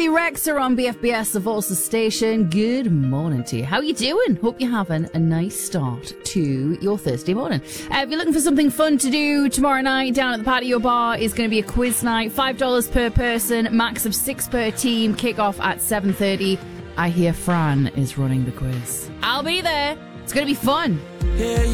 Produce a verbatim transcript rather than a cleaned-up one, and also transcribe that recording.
Carly Rex are on B F B S, the Volsa station. Good morning to you. How you doing? Hope you're having a nice start to your Thursday morning. Uh, if you're looking for something fun to do tomorrow night down at the patio bar, is going to be a quiz night. five dollars per person, max of six per team. Kick off at seven thirty. I hear Fran is running the quiz. I'll be there. It's going to be fun. Yeah.